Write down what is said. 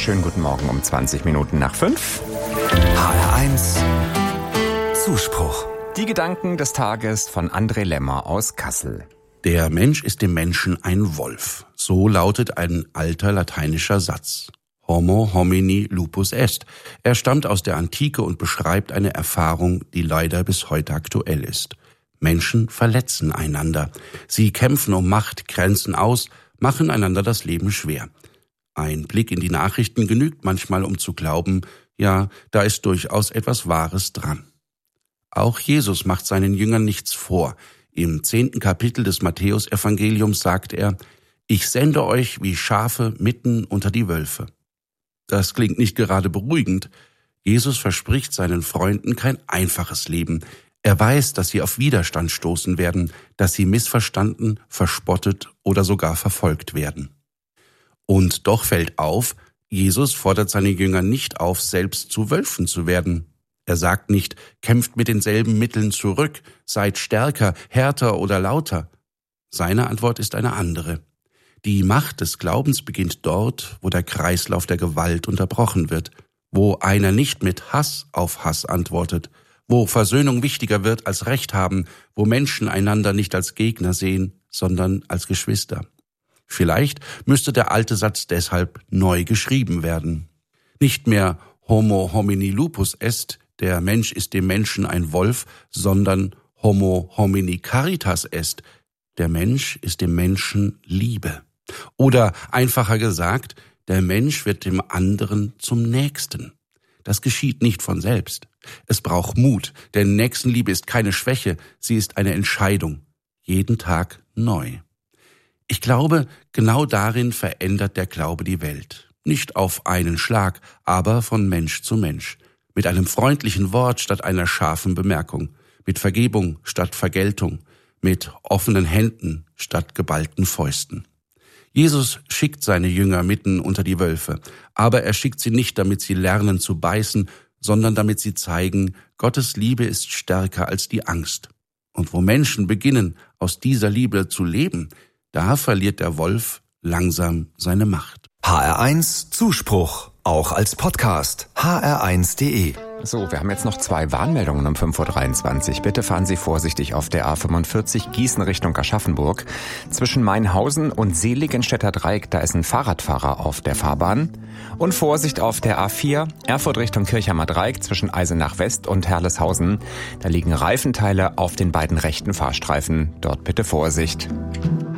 schönen guten Morgen um 20 Minuten nach 5. HR1 Zuspruch. Die Gedanken des Tages von André Lemmer aus Kassel. Der Mensch ist dem Menschen ein Wolf. So lautet ein alter lateinischer Satz. Homo homini lupus est. Er stammt aus der Antike und beschreibt eine Erfahrung, die leider bis heute aktuell ist. Menschen verletzen einander. Sie kämpfen um Macht, grenzen aus, machen einander das Leben schwer. Ein Blick in die Nachrichten genügt manchmal, um zu glauben, ja, da ist durchaus etwas Wahres dran. Auch Jesus macht seinen Jüngern nichts vor. Im 10. Kapitel des Matthäus-Evangeliums sagt er, ich sende euch wie Schafe mitten unter die Wölfe. Das klingt nicht gerade beruhigend. Jesus verspricht seinen Freunden kein einfaches Leben. Er weiß, dass sie auf Widerstand stoßen werden, dass sie missverstanden, verspottet oder sogar verfolgt werden. Und doch fällt auf, Jesus fordert seine Jünger nicht auf, selbst zu Wölfen zu werden. Er sagt nicht, kämpft mit denselben Mitteln zurück, seid stärker, härter oder lauter. Seine Antwort ist eine andere. Die Macht des Glaubens beginnt dort, wo der Kreislauf der Gewalt unterbrochen wird, wo einer nicht mit Hass auf Hass antwortet, wo Versöhnung wichtiger wird als Recht haben, wo Menschen einander nicht als Gegner sehen, sondern als Geschwister. Vielleicht müsste der alte Satz deshalb neu geschrieben werden. Nicht mehr Homo homini lupus est, der Mensch ist dem Menschen ein Wolf, sondern Homo homini caritas est, der Mensch ist dem Menschen Liebe. Oder einfacher gesagt, der Mensch wird dem anderen zum Nächsten. Das geschieht nicht von selbst. Es braucht Mut, denn Nächstenliebe ist keine Schwäche, sie ist eine Entscheidung. Jeden Tag neu. Ich glaube, genau darin verändert der Glaube die Welt. Nicht auf einen Schlag, aber von Mensch zu Mensch. Mit einem freundlichen Wort statt einer scharfen Bemerkung. Mit Vergebung statt Vergeltung. Mit offenen Händen statt geballten Fäusten. Jesus schickt seine Jünger mitten unter die Wölfe, aber er schickt sie nicht, damit sie lernen zu beißen, sondern damit sie zeigen, Gottes Liebe ist stärker als die Angst. Und wo Menschen beginnen, aus dieser Liebe zu leben, da verliert der Wolf langsam seine Macht. HR1 Zuspruch, auch als Podcast. hr1.de. So, wir haben jetzt noch 2 Warnmeldungen um 5.23 Uhr. Bitte fahren Sie vorsichtig auf der A45 Gießen Richtung Aschaffenburg. Zwischen Mainhausen und Seligenstädter Dreieck, da ist ein Fahrradfahrer auf der Fahrbahn. Und Vorsicht auf der A4 Erfurt Richtung Kirchheimer Dreieck zwischen Eisenach West und Herleshausen. Da liegen Reifenteile auf den beiden rechten Fahrstreifen. Dort bitte Vorsicht.